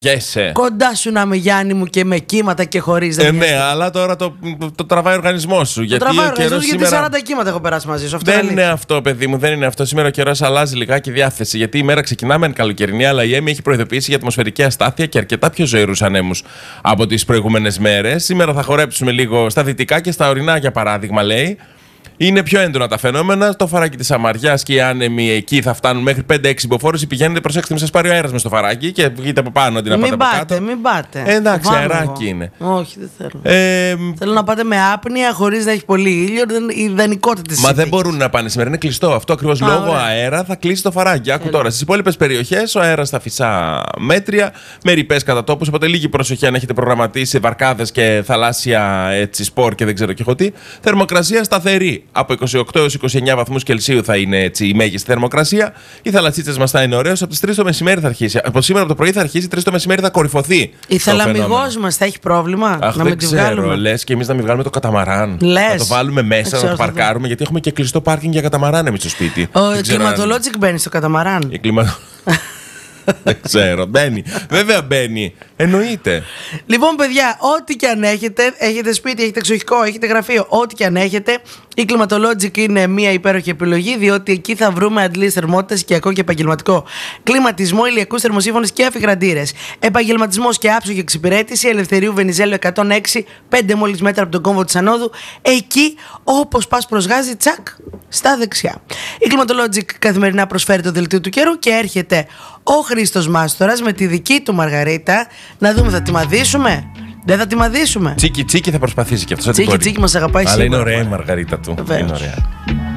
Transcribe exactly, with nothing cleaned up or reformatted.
Γέσαι. Κοντά σου να είμαι, Γιάννη μου, και με κύματα και χωρίς. Ε, ναι, αλλά τώρα το, το, το τραβάει ο οργανισμός σου. Το γιατί τραβάει ο ο καιρός οργανισμός, γιατί σήμερα... σαράντα κύματα έχω περάσει μαζί σου. Αυτό δεν είναι είναι αυτό, παιδί μου, δεν είναι αυτό. Σήμερα ο καιρός αλλάζει λιγάκι η διάθεση. Γιατί η μέρα ξεκινάμε εν καλοκαιρινή, αλλά η ΕΜΗ έχει προειδοποιήσει για ατμοσφαιρική αστάθεια και αρκετά πιο ζωηρούς ανέμους από τις προηγούμενες μέρες. Σήμερα θα χορέψουμε λίγο στα δυτικά και στα ορεινά, για παράδειγμα, λέει. Είναι πιο έντονα τα φαινόμενα. Το φαράκι της Αμαριάς και οι άνεμοι εκεί θα φτάνουν μέχρι πέντε έξι υποφόρους. Πηγαίνετε, προσέξτε, μην σας πάρει ο αέρας μες στο φαράκι και βγείτε από πάνω αντί να πάτε από κάτω. Μην πάτε. Ε, εντάξει, αεράκι είναι. Όχι, δεν θέλω. Ε, θέλω να πάτε με άπνοια, χωρίς να έχει πολύ ήλιο. Η ιδανικότητα της. Μα δεν μπορούν να πάνε σήμερα, είναι κλειστό. Αυτό ακριβώς λόγω ωραία. αέρα θα κλείσει το φαράκι. Άκου τώρα. Στις υπόλοιπες περιοχές ο αέρας θα φυσά μέτρια, με ρηπές κατά τόπους. Οπότε λίγη προσοχή αν έχετε προγραμματίσει βαρκάδες και θαλάσσια έτσι, σπορ και δεν ξέρω και εγώ τι. Θερμοκρασία σταθερή. Από είκοσι οκτώ έως είκοσι εννέα βαθμούς Κελσίου θα είναι έτσι η μέγιστη θερμοκρασία. Οι θαλασσίτσες μας θα είναι ωραίες. Από τις τρεις το μεσημέρι θα αρχίσει. Από σήμερα από το πρωί θα αρχίσει, τρεις το μεσημέρι θα κορυφωθεί. Η θαλαμιγός μας θα έχει πρόβλημα. Αχ, να δεν μην τη ξέρω, βγάλουμε. λες και εμείς να μην βγάλουμε το καταμαράν. Λες. Να το βάλουμε μέσα, ξέρω, να το παρκάρουμε, γιατί έχουμε και κλειστό πάρκινγκ για καταμαράν εμείς στο σπίτι. Ο κλιματολόγικ μπαίνει στο καταμαράν. Η κλιμα... Δεν ξέρω, μπαίνει. Βέβαια μπαίνει. Εννοείται. Λοιπόν, παιδιά, ό,τι και αν έχετε, έχετε σπίτι, έχετε εξοχικό, έχετε γραφείο, ό,τι και αν έχετε, η Climatologic είναι μια υπέροχη επιλογή, διότι εκεί θα βρούμε αντλίες θερμότητας, οικιακό και επαγγελματικό κλιματισμό, ηλιακούς θερμοσύφωνες και αφιγραντήρες. Επαγγελματισμός και άψογη εξυπηρέτηση, Ελευθερίου Βενιζέλου εκατόν έξι, πέντε μόλις μέτρα από τον κόμβο της Ανόδου. Εκεί, όπως πας προς Γάζι, τσακ, στα δεξιά. Η Climatologic καθημερινά προσφέρει το δελτίο του καιρού και έρχεται ο Χρήστος Μάστορας με τη δική του Μαργαρίτα. Να δούμε, θα τη μαδίσουμε. Δεν θα τη μαδίσουμε. Τσίκι τσίκι θα προσπαθήσει και αυτό. Τσίκι τσίκι μας αγαπάει αλλά σίγουρα. είναι ωραία η Μαργαρίτα του. Βεβαίως. Είναι ωραία.